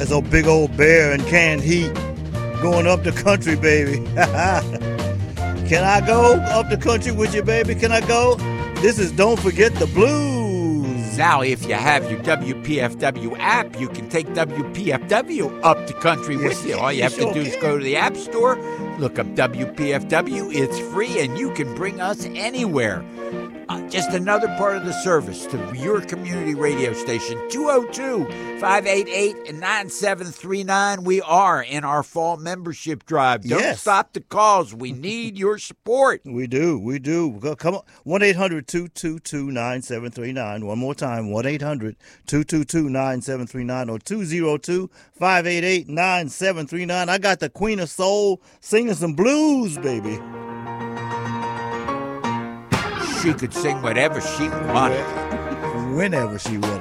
There's a big old bear in canned heat going up the country, baby. Can I go up the country with you, baby? Can I go? This is Don't Forget the Blues. Now, if you have your WPFW app, you can take WPFW up the country with you. All you have to do is go to the App Store, look up WPFW. It's free, and you can bring us anywhere. Just another part of the service to your community radio station, 202-588-9739. We are in our fall membership drive. Don't stop the calls. We need your support. We do. Come on. 1-800-222-9739. One more time, 1-800-222-9739 or 202-588-9739. I got the Queen of Soul singing some blues, baby. She could sing whatever she wanted. Whenever she wanted.